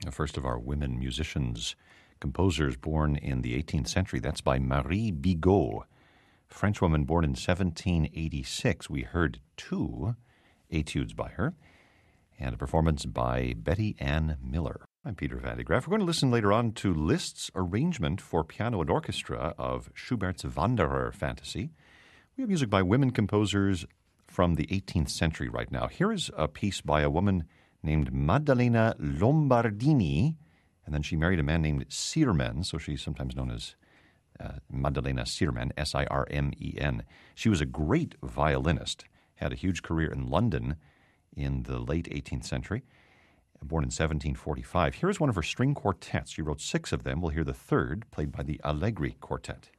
The first of our women musicians, composers born in the 18th century. That's by Marie Bigot, Frenchwoman born in 1786. We heard two etudes by her, and a performance by Betty Ann Miller. I'm Peter Van de Graaff. We're going to listen later on to Liszt's arrangement for piano and orchestra of Schubert's Wanderer Fantasy. We have music by women composers from the 18th century right now. Here is a piece by a woman named Maddalena Lombardini, and then she married a man named Sirmen, so she's sometimes known as Maddalena Sirmen, S-I-R-M-E-N. She was a great violinist, had a huge career in London in the late 18th century, born in 1745. Here is one of her string quartets. She wrote 6 of them. We'll hear the third, played by the Allegri Quartet.